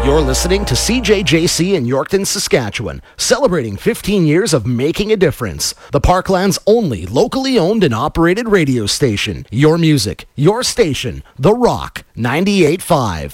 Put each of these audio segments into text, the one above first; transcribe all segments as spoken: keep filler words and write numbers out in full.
You're listening to C J J C in Yorkton, Saskatchewan, celebrating fifteen years of making a difference. The Parkland's only locally owned and operated radio station. Your music, your station, The Rock ninety-eight point five.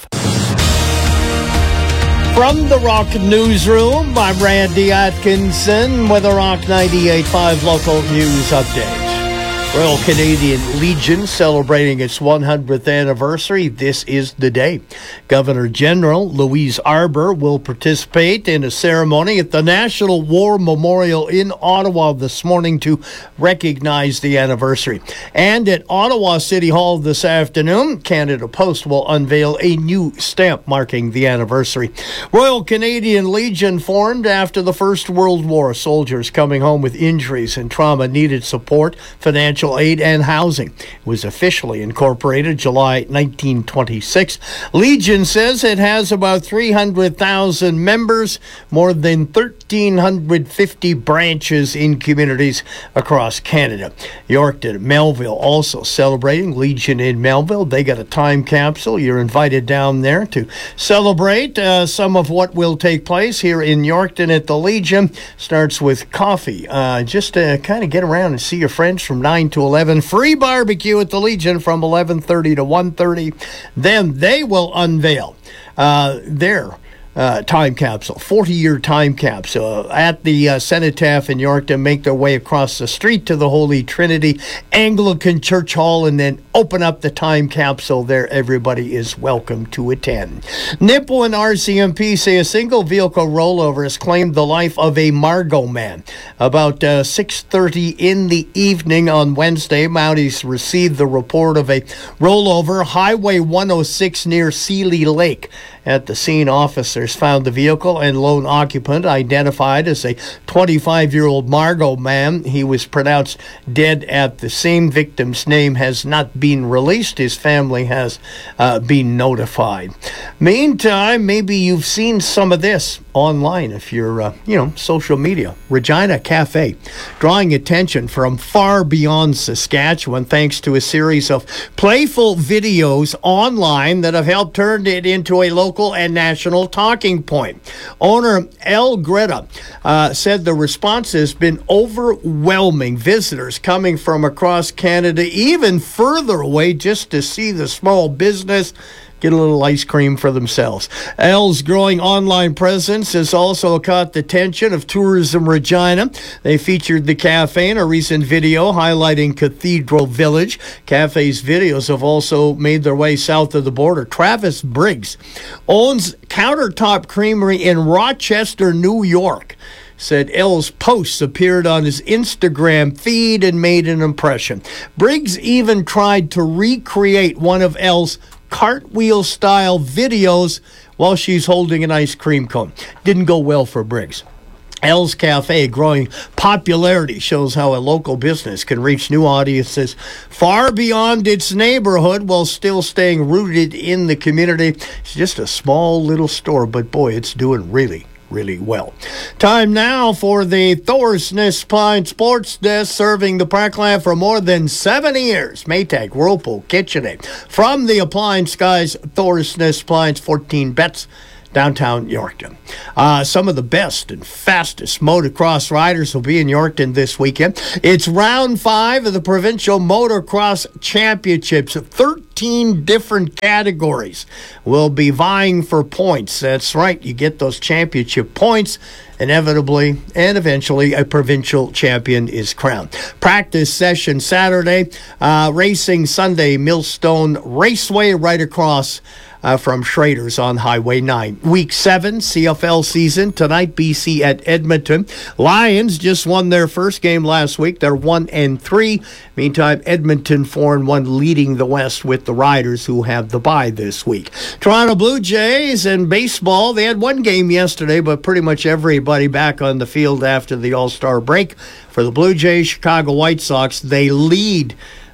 From the Rock Newsroom, I'm Randy Atkinson with a Rock ninety-eight point five local news update. Royal Canadian Legion celebrating its one hundredth anniversary. This is the day. Governor General Louise Arbour will participate in a ceremony at the National War Memorial in Ottawa this morning to recognize the anniversary. And at Ottawa City Hall this afternoon, Canada Post will unveil a new stamp marking the anniversary. Royal Canadian Legion formed after the First World War. Soldiers coming home with injuries and trauma needed support, financial aid, and housing. It was officially incorporated July nineteen twenty-six. Legion says it has about three hundred thousand members, more than one thousand three hundred fifty branches in communities across Canada. Yorkton, Melville also celebrating Legion in Melville. They got a time capsule. You're invited down there to celebrate uh, some of what will take place here in Yorkton at the Legion. Starts with coffee. Uh, just to kind of get around and see your friends from nine to eleven. Free barbecue at the Legion from eleven thirty to one thirty. Then they will unveil uh, their Uh, time capsule, forty-year time capsule at the uh, Cenotaph in Yorkton. Make their way across the street to the Holy Trinity Anglican Church Hall and then open up the time capsule there. Everybody is welcome to attend. Nipawin and R C M P say a single vehicle rollover has claimed the life of a Margot man. About uh, six thirty in the evening on Wednesday, Mounties received the report of a rollover, Highway one oh six near Sealy Lake. At the scene, officers found the vehicle and lone occupant identified as a twenty-five-year-old Margot man. He was pronounced dead at the scene. Victim's name has not been released. His family has uh, been notified. Meantime, maybe you've seen some of this online if you're, uh, you know, social media. Regina Cafe, drawing attention from far beyond Saskatchewan thanks to a series of playful videos online that have helped turn it into a local and national talking point. Owner El Greta uh, said the response has been overwhelming. Visitors coming from across Canada, even further away, just to see the small business get a little ice cream for themselves. El's growing online presence has also caught the attention of Tourism Regina. They featured the cafe in a recent video highlighting Cathedral Village. Cafe's videos have also made their way south of the border. Travis Briggs owns Countertop Creamery in Rochester, New York. Said El's posts appeared on his Instagram feed and made an impression. Briggs even tried to recreate one of El's cartwheel-style videos while she's holding an ice cream cone. Didn't go well for Briggs. El's Cafe growing popularity shows how a local business can reach new audiences far beyond its neighborhood while still staying rooted in the community. It's just a small little store, but boy, it's doing really really well. Time now for the Thorsness Pine Sports Desk, serving the Parkland for more than seventy years. Maytag, Whirlpool, KitchenAid. From the Appliance Guys, Thorsness Pines, fourteen bets, downtown Yorkton. Uh, some of the best and fastest motocross riders will be in Yorkton this weekend. It's round five of the Provincial Motocross Championships. thirteen different categories will be vying for points. That's right, you get those championship points. Inevitably and eventually a provincial champion is crowned. Practice session Saturday, uh, racing Sunday, Millstone Raceway right across Uh, from Schrader's on Highway nine. Week seven, C F L season. Tonight, B C at Edmonton. Lions just won their first game last week. They're one and three. Meantime, Edmonton four and one, leading the West with the Riders, who have the bye this week. Toronto Blue Jays and baseball. They had one game yesterday, but pretty much everybody back on the field after the All-Star break. For the Blue Jays, Chicago White Sox, they lead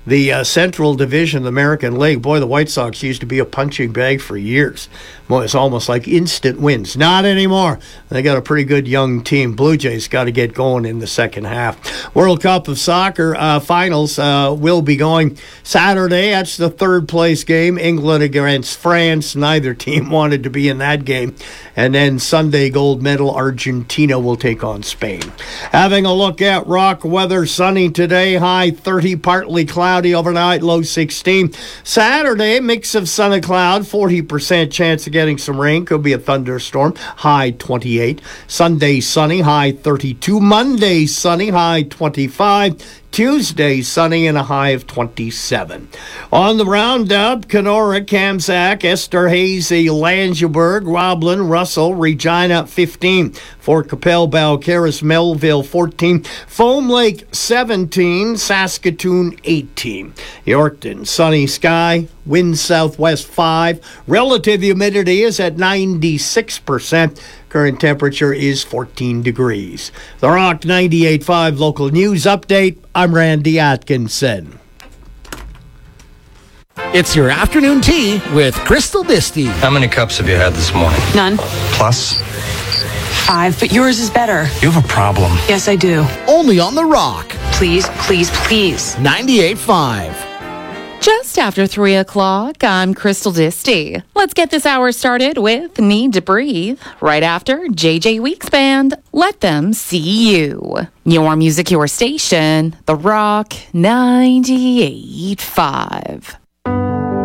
the uh, Central Division of the American League. Boy, the White Sox used to be a punching bag for years. Boy, it's almost like instant wins. Not anymore. They got a pretty good young team. Blue Jays got to get going in the second half. World Cup of Soccer uh, finals uh, will be going Saturday. That's the third place game. England against France. Neither team wanted to be in that game. And then Sunday, gold medal, Argentina will take on Spain. Having a look at rock weather, sunny today, high thirty, partly cloudy overnight, low sixteen. Saturday, mix of sun and cloud, forty percent chance of getting some rain. Could be a thunderstorm, high twenty-eight. Sunday, sunny, high thirty-two. Monday, sunny, high twenty-five. Tuesday, sunny and a high of twenty-seven. On the roundup, Kenora, Kamsack, Esterhazy, Langeberg, Roblin, Russell, Regina, fifteen. Fort Capel, Balcarres, Melville, fourteen. Foam Lake, seventeen. Saskatoon, eighteen. Yorkton, sunny sky, wind southwest five. Relative humidity is at ninety-six percent. Current temperature is fourteen degrees. The Rock ninety-eight point five local news update. I'm Randy Atkinson. It's your afternoon tea with Crystal Disty. How many cups have you had this morning? None. Plus? Five, but yours is better. You have a problem. Yes, I do. Only on The Rock. Please, please, please. ninety-eight point five. Just after three o'clock, I'm Crystal Disty. Let's get this hour started with Need to Breathe. Right after J J Weeks Band, Let Them See You. Your music, your station, The Rock ninety-eight point five.